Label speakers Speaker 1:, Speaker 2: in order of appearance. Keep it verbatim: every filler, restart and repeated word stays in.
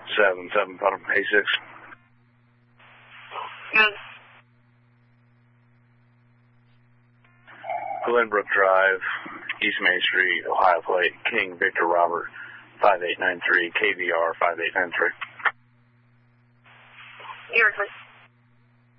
Speaker 1: seven seven, bottom A six.
Speaker 2: Good.
Speaker 1: Glenbrook Drive, East Main Street, Ohio Plate, King Victor Robert, five eight nine three, K V R five eight nine three.
Speaker 2: You're good.